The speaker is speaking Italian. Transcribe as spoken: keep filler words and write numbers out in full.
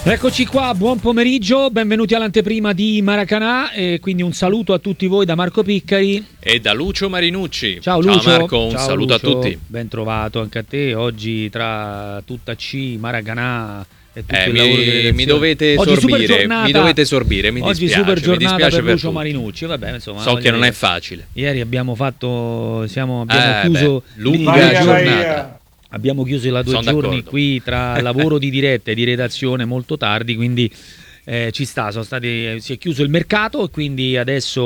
Eccoci qua, buon pomeriggio, benvenuti all'anteprima di Maracanã e quindi un saluto a tutti voi da Marco Piccari e da Lucio Marinucci. Ciao Lucio. Ciao Marco, un Ciao saluto Lucio. a tutti. Ben trovato anche a te, oggi tra tutta C, Maracanã e tutto eh, il mi, lavoro di mi dovete oggi sorbire, mi dovete sorbire, mi oggi dispiace, super giornata mi dispiace per, per Lucio tutti. Marinucci. Vabbè, insomma, so che non dire, è facile. Ieri abbiamo fatto, siamo, abbiamo eh, chiuso beh, lunga giornata. Via. Abbiamo chiuso la due Sono giorni d'accordo. qui tra lavoro di diretta e di redazione molto tardi, quindi eh, ci sta, sono stati, si è chiuso il mercato e quindi adesso